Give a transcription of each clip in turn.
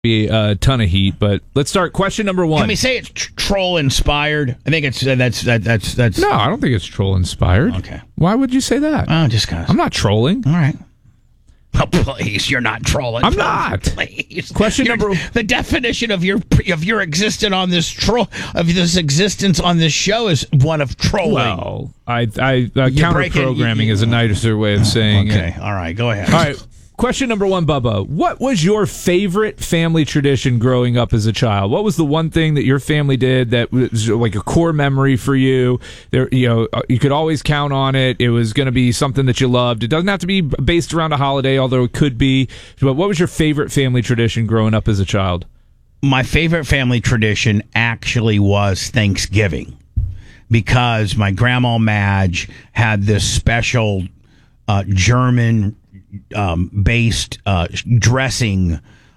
be a ton of heat, but let's start. Question number one. Can we say it's troll inspired? I think it's that's. No, I don't think it's troll inspired. Okay. Why would you say that? Oh, just because. I'm not trolling. All right. Oh, please, you're not trolling. I'm not. Please. Question number. The definition of your existence on this existence on this show is one of trolling. Well, counter programming is a nicer way of saying it. Okay. All right. Go ahead. All right. Question number one, Bubba. What was your favorite family tradition growing up as a child? What was the one thing that your family did that was like a core memory for you? You could always count on it. It was going to be something that you loved. It doesn't have to be based around a holiday, although it could be. But what was your favorite family tradition growing up as a child? My favorite family tradition actually was Thanksgiving, because my grandma Madge had this special German based dressing,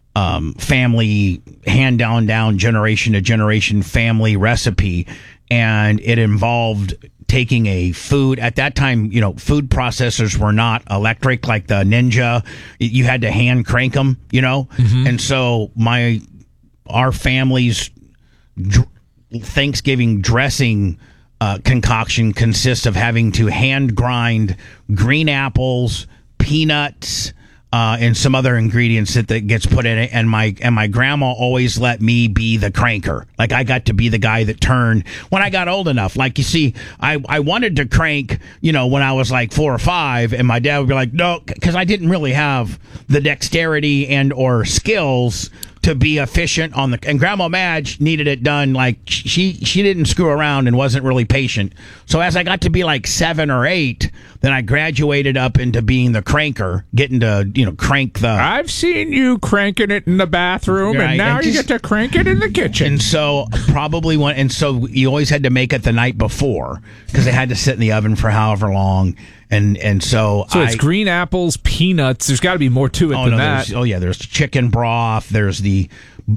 family hand down generation to generation family recipe, and it involved taking a food. At that time, food processors were not electric like the Ninja. You had to hand crank them, and so our family's Thanksgiving dressing concoction consists of having to hand grind green apples, peanuts, and some other ingredients that gets put in it. And my grandma always let me be the cranker. Like, I got to be the guy that turned when I got old enough. Like, you see, I wanted to crank, when I was like 4 or 5, and my dad would be like, no, because I didn't really have the dexterity and or skills to be efficient and Grandma Madge needed it done. Like, she didn't screw around and wasn't really patient. So as I got to be like 7 or 8, then I graduated up into being the cranker, getting to crank the. I've seen you cranking it in the bathroom, right, and now you get to crank it in the kitchen. And so so you always had to make it the night before, because it had to sit in the oven for however long. And so it's green apples, peanuts. There's got to be more to it than that. There's chicken broth. There's the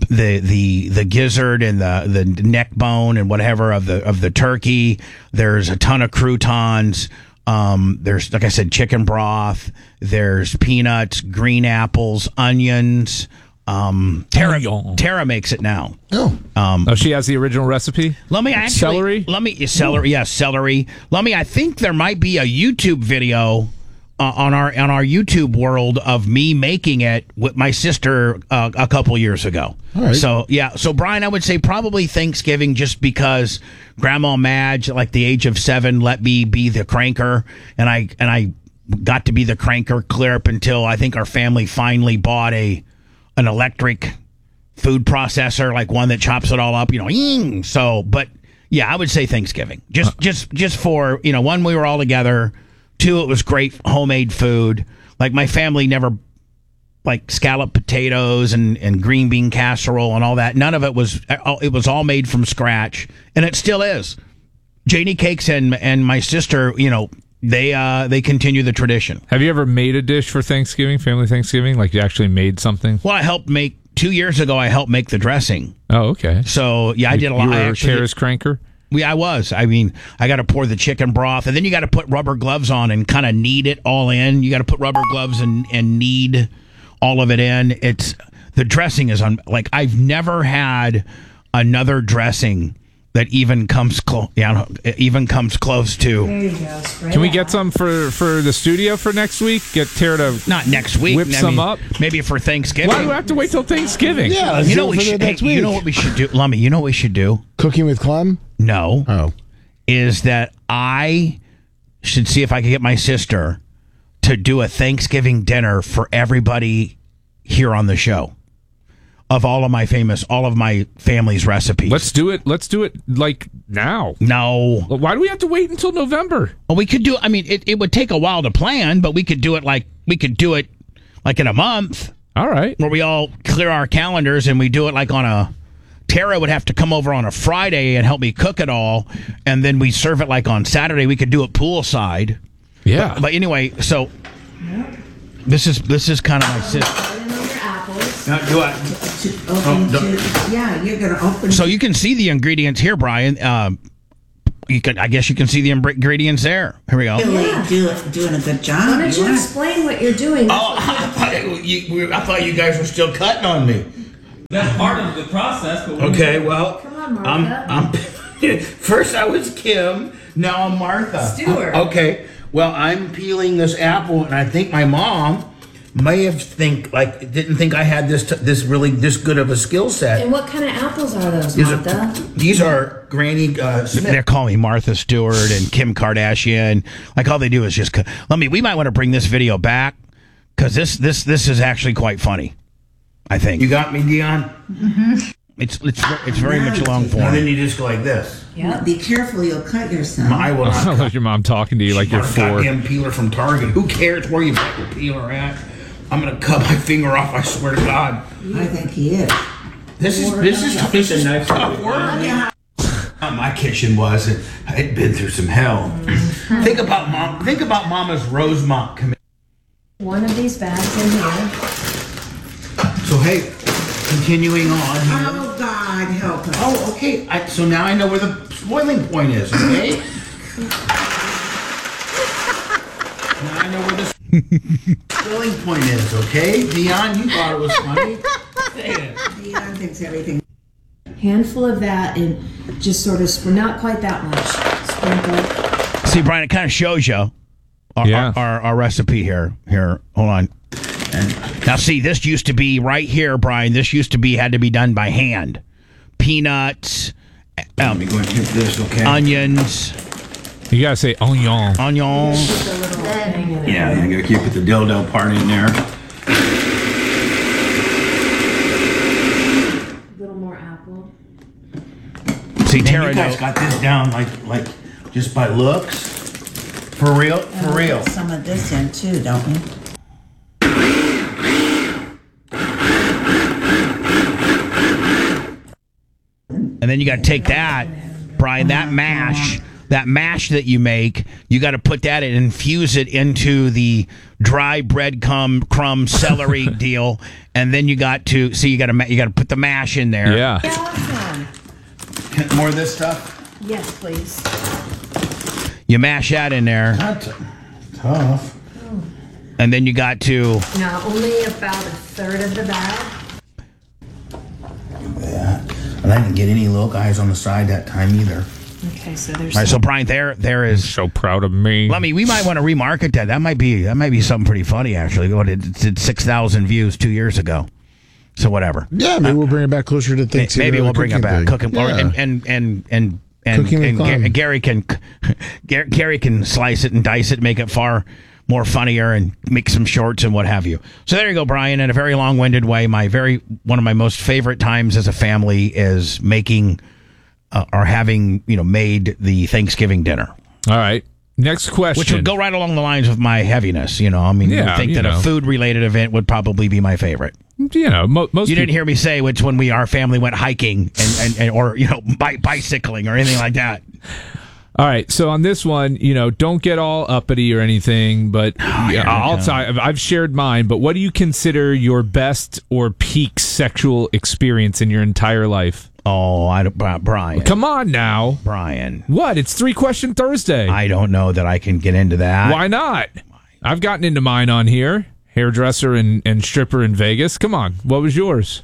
gizzard and the neck bone and whatever of the turkey. There's a ton of croutons. There's, like I said, chicken broth. There's peanuts, green apples, onions. Tara makes it now. She has the original recipe. Celery. Yes, celery. I think there might be a YouTube video on our YouTube world of me making it with my sister a couple years ago. All right. So Brian, I would say probably Thanksgiving, just because Grandma Madge, like the age of 7, let me be the cranker, and I got to be the cranker clear up until I think our family finally bought an electric food processor, like one that chops it all up, So, but yeah, I would say Thanksgiving. Just for, one, we were all together. 2, it was great homemade food. Like, my family never, like, scalloped potatoes and green bean casserole and all that. None of it was, it was all made from scratch. And it still is. Janie Cakes and my sister, they continue the tradition. Have you ever made a dish for Thanksgiving, family Thanksgiving? Like, you actually made something? Well, I helped make 2 years ago. I helped make the dressing. Oh, okay. So yeah, I did a lot. You were Tara's cranker. I was. I mean, I got to pour the chicken broth, and then you got to put rubber gloves on and kind of knead it all in. You got to put rubber gloves and knead all of it in. The dressing is like, I've never had another dressing that even comes close. Yeah, even comes close to. There you go. Can we get some for the studio for next week? Get Tara to not next week. Whip some up. Maybe for Thanksgiving. Why do we have to wait till Thanksgiving? Yeah, you know what we should do, Lummy. You know what we should do? Cooking with Clem? No. Oh, is that I should see if I can get my sister to do a Thanksgiving dinner for everybody here on the show. Of all of my family's recipes. Let's do it like now. No. Why do we have to wait until November? Well, we could do, it would take a while to plan, but we could do it like in a month. All right. Where we all clear our calendars and we do it like Tara would have to come over on a Friday and help me cook it all, and then we serve it like on Saturday. We could do it poolside. Yeah. But anyway, so this is kind of my sister. Now, you're going to open. So you can see the ingredients here, Brian. I guess you can see the ingredients there. Here we go. Really doing a good job. Why don't you explain what you're doing? I thought you guys were still cutting on me. That's part of the process. But Okay, well, Come on, Martha. I'm first I was Kim, now I'm Martha. Stewart. Okay, well, I'm peeling this apple, and I think my mom may have didn't think I had this good of a skill set. And what kind of apples are those, These Martha? these are Granny Smith. They're calling me Martha Stewart and Kim Kardashian. Like all they do is just we might want to bring this video back because this is actually quite funny. I think You got me, Dion? it's very much long And then form. you just go like this. Yeah. Be careful, you'll cut yourself. I will not Like your mom talking to you like She you're bought a 4. goddamn peeler from Target. Who cares where you bought your peeler at? I'm gonna cut my finger off. I swear to God. I think he is. This is tough work. My kitchen was. I'd been through some hell. Think about mom. Think about Mama's Rosemont committee. One of these bags in here. So hey, continuing on here. Oh, God, help us. Oh, okay. So now I know where the boiling point is. Okay. Now I know where the boiling point is. Okay, Dion, you thought it was funny. Say it. Dion thinks everything. Handful of that and just sort of, not quite that much. Sprinkle. See, Brian, it kind of shows you our recipe here. Here, hold on. Now, see, this used to be right here, Brian. This had to be done by hand. Peanuts, Let me go and hit this. Okay. onions, You gotta say onion. onions. Just a little thing in it. Yeah, I gotta keep the dildo part in there. A little more apple. See, Man, Tara, you guys got this down like just by looks. For real, for real. Some of this in too, don't we? and then you got to take that, Brian, that mash that you make, you got to put that and infuse it into the dry bread crumb celery deal, and then you got to put the mash in there. Yeah. Awesome. More of this stuff. Yes, please. You mash that in there, That's tough. and then you got to. Now, only about a third of the bag. Yeah. And I didn't get any little guys on the side that time either. Okay, so there's. All right, so Brian, there is. So proud of me. We might want to remarket that. That might be something pretty funny, actually. It did 6,000 views 2 years ago. So whatever. Yeah, maybe we'll bring it back closer to Thanksgiving. Maybe we'll bring it back. Cooking Cooking, thing. and Cooking with Clem. Gary can slice it and dice it, make it far more funnier, and make some shorts and what have you. So there you go, Brian. In a very long-winded way, one of my most favorite times as a family is making or having made the Thanksgiving dinner. All right. Next question. Which would go right along the lines of my heaviness. You would think that a food-related event would probably be my favorite. Most You people, didn't hear me say which when our family went hiking and or bicycling or anything like that. All right, so on this one, don't get all uppity or anything, but I've shared mine. But what do you consider your best or peak sexual experience in your entire life? Oh, Brian. Come on now, Brian. What? It's 3-question Thursday. I don't know that I can get into that. Why not? I've gotten into mine on here. Hairdresser and stripper in Vegas. Come on, what was yours?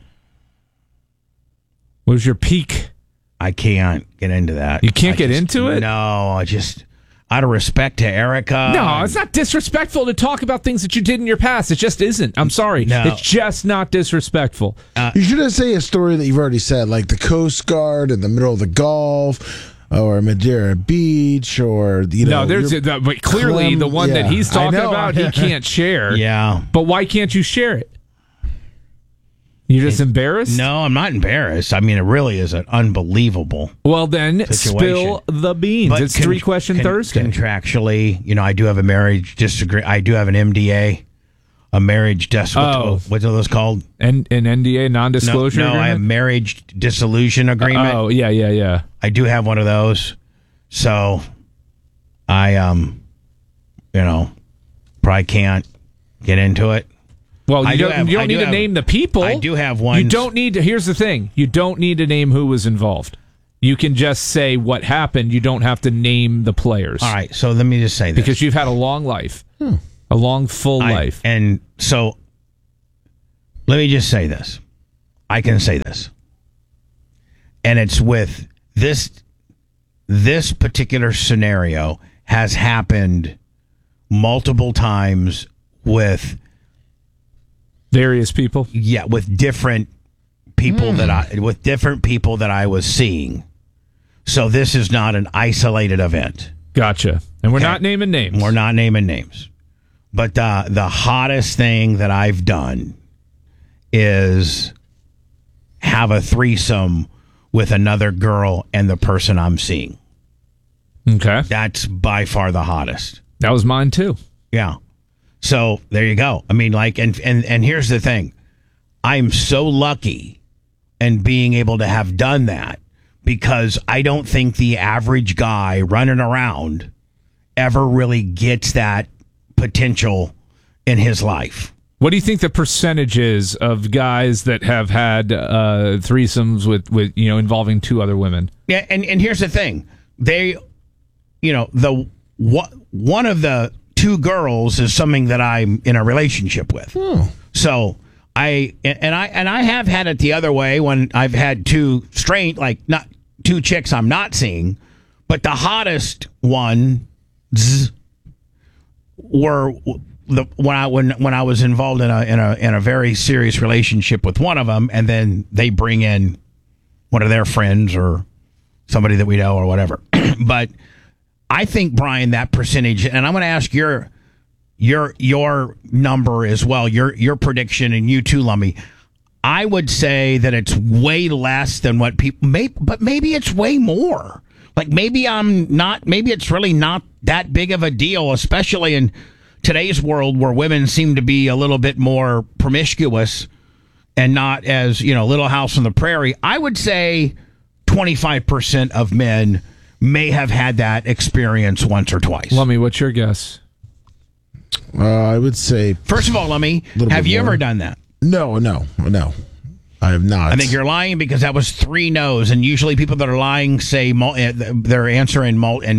What was your peak? I can't get into that. You can't get into it? No, I just out of respect to Erica. No, it's not disrespectful to talk about things that you did in your past. It just isn't. I'm sorry. No. It's just not disrespectful. You shouldn't say a story that you've already said, like the Coast Guard in the middle of the Gulf, or Madeira Beach, or No, but clearly Clem- the one that yeah. he's I talking know. about, he can't share. Yeah. But why can't you share it? You're just embarrassed? No, I'm not embarrassed. I mean, it really is an unbelievable. Well, then situation. spill the beans. But It's 3-question Thursday. Contractually, I do have a marriage disagree. I do have an MDA, a marriage what are those called? And an NDA, non-disclosure No, I have agreement? marriage dissolution agreement. Oh, yeah. I do have one of those. So I probably can't get into it. Well, I you do don't, have- you I don't do need to have- name the people. I do have one. You don't need to. Here's the thing. You don't need to name who was involved. You can just say what happened. You don't have to name the players. All right, so let me just say this. Because you've had a long life. A long, full life. And so let me just say this. I can say this. And it's with this particular scenario has happened multiple times with Various people. with different people that I was seeing. So this is not an isolated event. Gotcha. And we're Okay. not naming names. We're not naming names. But the hottest thing that I've done is have a threesome with another girl and the person I'm seeing. Okay. That's by far the hottest. That was mine too. Yeah. So there you go. I mean, like, and here's the thing. I'm so lucky in being able to have done that because I don't think the average guy running around ever really gets that potential in his life. What do you think the percentage is of guys that have had threesomes with involving two other women? Yeah, and here's the thing. They, one of the two girls is something that I'm in a relationship with. So I have had it the other way when I've had two straight, like not two chicks I'm not seeing, but the hottest ones were when I was involved in a very serious relationship with one of them, and then they bring in one of their friends or somebody that we know or whatever. But I think, Brian, that percentage, and I'm going to ask your number as well, your prediction, and you too, Lummy. I would say that it's way less than what people but maybe it's way more. Like maybe it's really not that big of a deal, especially in today's world where women seem to be a little bit more promiscuous and not as, Little House on the Prairie. I would say 25% of men may have had that experience once or twice. Lummy, what's your guess? I would say. First of all, Lummy, have you ever done that? No. I have not. I think you're lying because that was 3 no's, and usually people that are lying say their answer in multiple.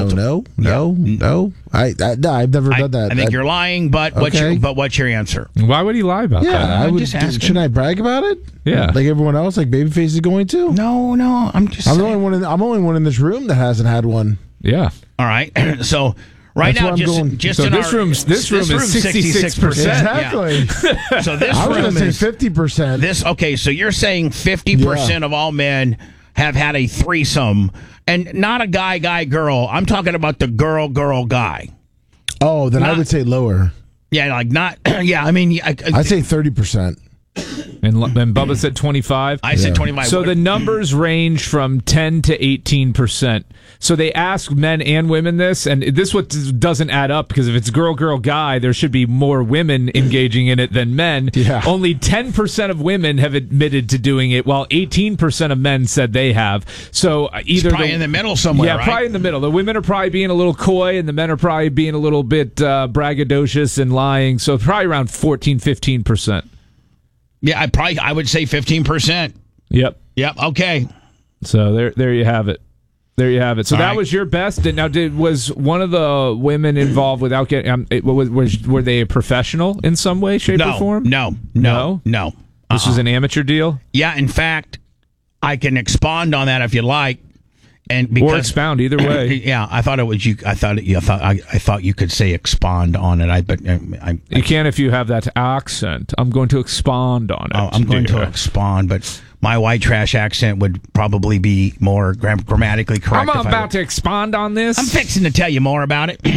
No. I've never done that. I think you're lying, but Okay. what's your answer? Why would he lie about Yeah, that? I would. just asking. Should I brag about it? Yeah. like everyone else, like Babyface is going to. No, I'm just. I'm the saying. only one in this room that hasn't had one. Yeah. All right, so. Right That's now, where I'm going. just So in this our, room's- this room is 66%. Exactly. Yeah. So this I was room going to is say 50%. Okay, so you're saying 50% of all men have had a threesome, and not a guy, girl. I'm talking about the girl, guy. Oh, then I would say lower. Yeah, like not. Yeah, I mean, I'd say 30%. And Bubba said 25. I said 25. So the numbers range from 10 to 18%. So they ask men and women this, and this what doesn't add up because if it's girl, guy, there should be more women engaging in it than men. Yeah. Only 10% of women have admitted to doing it, while 18% of men said they have. So either it's probably in the middle somewhere. yeah, right? probably in the middle. The women are probably being a little coy, and the men are probably being a little bit braggadocious and lying. So probably around 15%. Yeah, I would say 15%. Yep. Yep. Okay. So there you have it. There you have it. So All that right. was your best. Now, was one of the women involved without getting? Were they a professional in some way, shape, or form? No. This was an amateur deal, Yeah. In fact, I can expand on that if you like, and because or expound either way. Yeah, I thought it was you. I thought you could say expand on it. But You can if you have that accent. I'm going to expand on it. I'm going to expand, but my white trash accent would probably be more grammatically correct. I'm about to expand on this. I'm fixing to tell you more about it.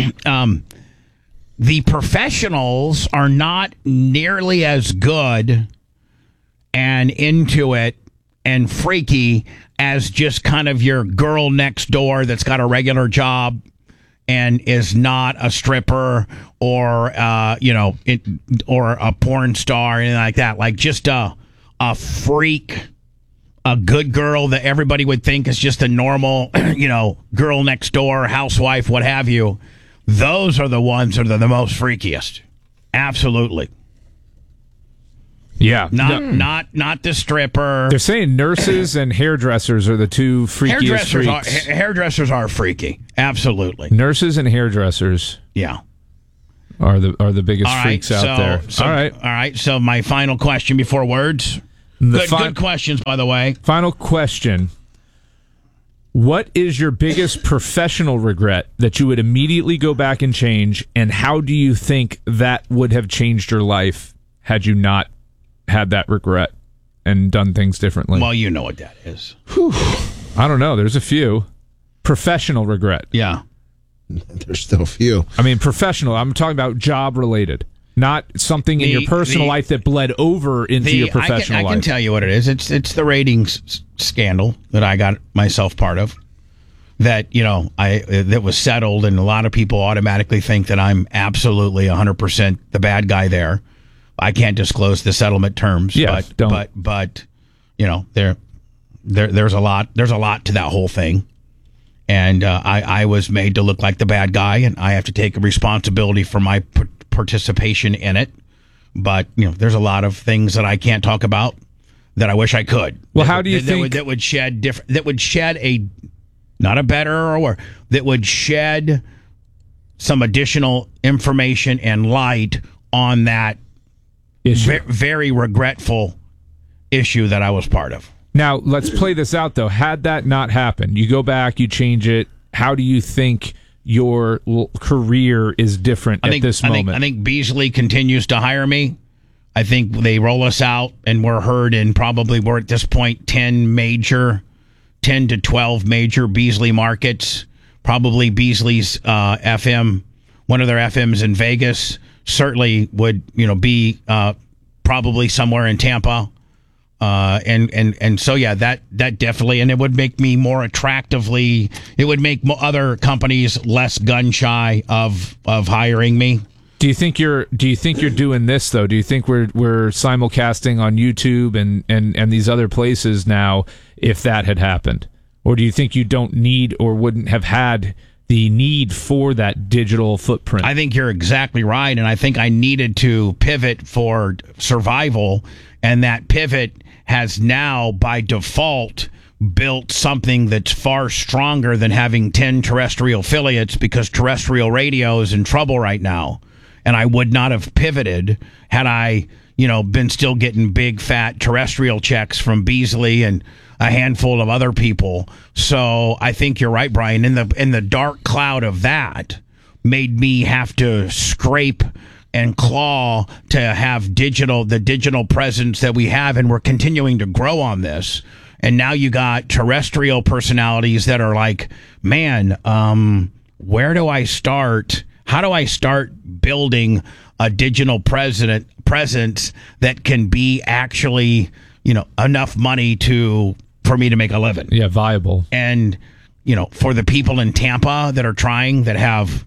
The professionals are not nearly as good and into it and freaky as just kind of your girl next door that's got a regular job and is not a stripper or or a porn star or anything like that. Like just a freak, a good girl that everybody would think is just a normal, girl next door, housewife, what have you. Those are the ones that are the most freakiest. Absolutely. Yeah. Not the stripper. They're saying nurses and hairdressers are the two freakiest freaks. Hairdressers are freaky. Absolutely. Nurses and hairdressers Yeah. are the biggest All right. freaks out there. All right. So my final question before words. Good questions, by the way. Final question. What is your biggest professional regret that you would immediately go back and change, and how do you think that would have changed your life had you not had that regret and done things differently? Well, you know what that is. I don't know. There's a few. Professional regret. Yeah. There's still a few. I mean, professional. I'm talking about job related, not something in your personal life that bled over into your professional life. I can tell you what it is. It's the ratings scandal that I got myself part of. That that was settled, and a lot of people automatically think that I'm absolutely 100% the bad guy there. I can't disclose the settlement terms, but there's a lot to that whole thing. And I was made to look like the bad guy, and I have to take responsibility for my participation in it. But there's a lot of things that I can't talk about that I wish I could. Well, how do you think that would shed a not a better or that would shed some additional information and light on that very regretful issue that I was part of. Now, let's play this out, though. Had that not happened, you go back, you change it, how do you think your career is different at this moment? I think Beasley continues to hire me. I think they roll us out, and we're heard in we're at this point 10 to 12 major Beasley markets. Probably Beasley's FM, one of their FMs in Vegas, certainly would be probably somewhere in Tampa. And so that definitely, and it would make me more attractively. It would make other companies less gun shy of hiring me. Do you think you're doing this though? Do you think we're simulcasting on YouTube and these other places now? If that had happened, or do you think you don't need or wouldn't have had the need for that digital footprint? I think you're exactly right, and I think I needed to pivot for survival, and that pivot has now, by default, built something that's far stronger than having 10 terrestrial affiliates, because terrestrial radio is in trouble right now. And I would not have pivoted had I, been still getting big, fat terrestrial checks from Beasley and a handful of other people. So I think you're right, Brian. In the dark cloud of that made me have to scrape and claw to have the digital presence that we have, and we're continuing to grow on this. And now you got terrestrial personalities that are like, man, where do I start? How do I start building a digital presence that can be actually, enough money for me to make a living? Yeah, viable. And, for the people in Tampa that are trying, that have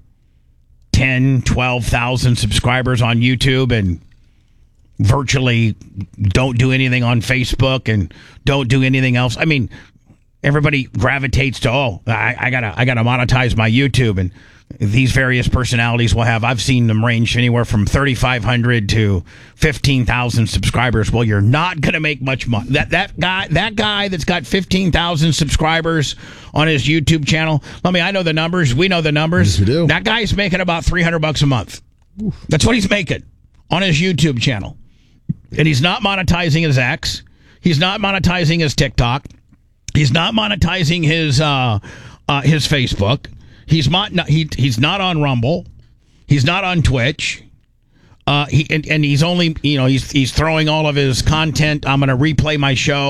10, 12,000 subscribers on YouTube and virtually don't do anything on Facebook and don't do anything else. I mean, everybody gravitates to, I gotta monetize my YouTube, and these various personalities will have, I've seen them range anywhere from 3,500 to 15,000 subscribers. Well, you're not going to make much money. That guy that's got 15,000 subscribers on his YouTube channel. I know the numbers. We know the numbers. Yes, we do. That guy's making about $300 a month. That's what he's making on his YouTube channel. And he's not monetizing his X. He's not monetizing his TikTok. He's not monetizing his Facebook. He's not on Rumble. He's not on Twitch. He's only he's throwing all of his content. I'm going to replay my show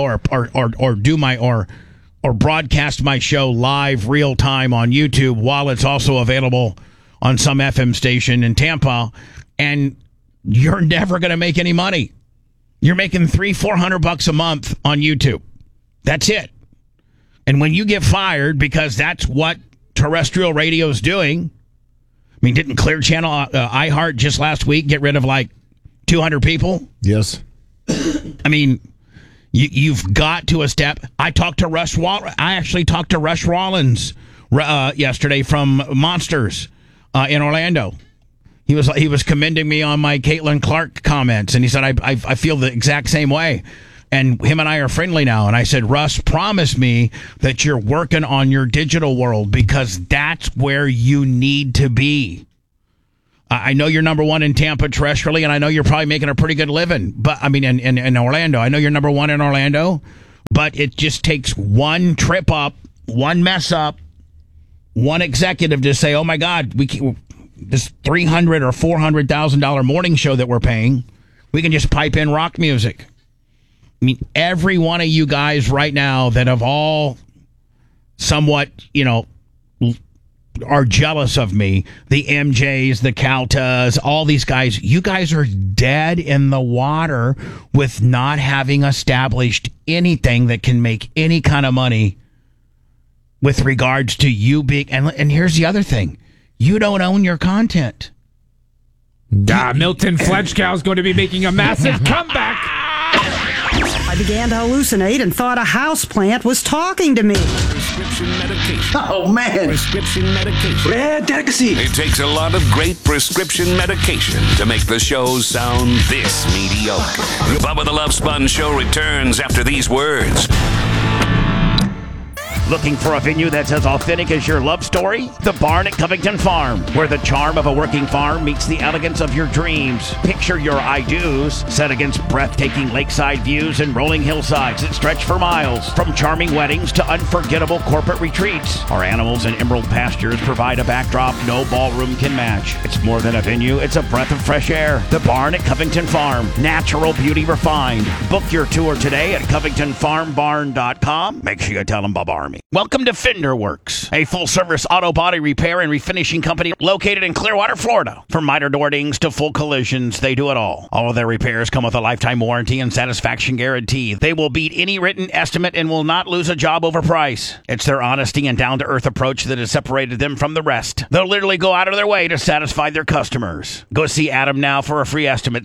or broadcast my show live real time on YouTube while it's also available on some FM station in Tampa. And you're never going to make any money. You're making $300-400 a month on YouTube. That's it. And when you get fired, because that's what terrestrial radio is doing. I mean, didn't Clear Channel iHeart just last week get rid of like 200 people? Yes. I mean, you've got to a step. I actually talked to Rush Rollins yesterday from Monsters in Orlando. He was commending me on my Caitlin Clark comments, and he said I feel the exact same way. And him and I are friendly now. And I said, Russ, promise me that you're working on your digital world, because that's where you need to be. I know you're number one in Tampa terrestrially, and I know you're probably making a pretty good living. But I mean, in Orlando, I know you're number one in Orlando, but it just takes one trip up, one mess up, one executive to say, "Oh my God, this $300,000 or $400,000 morning show that we're paying, we can just pipe in rock music." I mean, every one of you guys right now that have all somewhat, are jealous of me, the MJs, the Caltas, all these guys, you guys are dead in the water with not having established anything that can make any kind of money with regards to you being, and here's the other thing, you don't own your content. Milton Fletchkow's going to be making a massive comeback. I began to hallucinate and thought a houseplant was talking to me. Prescription medication. Oh, man. Prescription medication. Rare delicacy. It takes a lot of great prescription medication to make the show sound this mediocre. Bubba the Love Sponge Show returns after these words. Looking for a venue that's as authentic as your love story? The Barn at Covington Farm, where the charm of a working farm meets the elegance of your dreams. Picture your I-dos set against breathtaking lakeside views and rolling hillsides that stretch for miles. From charming weddings to unforgettable corporate retreats, our animals and emerald pastures provide a backdrop no ballroom can match. It's more than a venue, it's a breath of fresh air. The Barn at Covington Farm, natural beauty refined. Book your tour today at CovingtonFarmBarn.com. Make sure you tell them Bob Army. Welcome to Fender Works, a full-service auto body repair and refinishing company located in Clearwater, Florida. From minor door dings to full collisions, they do it all. All of their repairs come with a lifetime warranty and satisfaction guarantee. They will beat any written estimate and will not lose a job over price. It's their honesty and down-to-earth approach that has separated them from the rest. They'll literally go out of their way to satisfy their customers. Go see Adam now for a free estimate,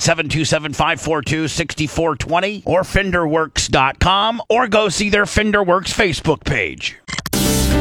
727-542-6420 or FenderWorks.com, or go see their Fender Works Facebook page.